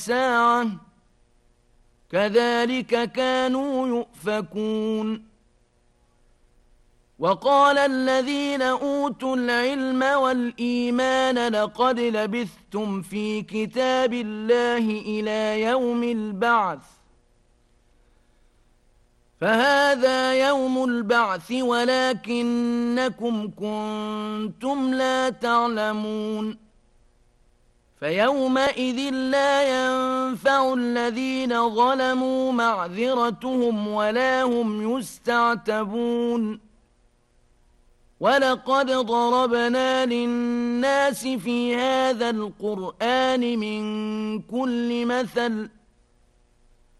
الساعة كذلك كانوا يؤفكون. وقال الذين أوتوا العلم والإيمان لقد لبثتم في كتاب الله إلى يوم البعث فهذا يوم البعث ولكنكم كنتم لا تعلمون. فيومئذ لا ينفع الذين ظلموا معذرتهم ولا هم يستعتبون. ولقد ضربنا للناس في هذا القرآن من كل مثل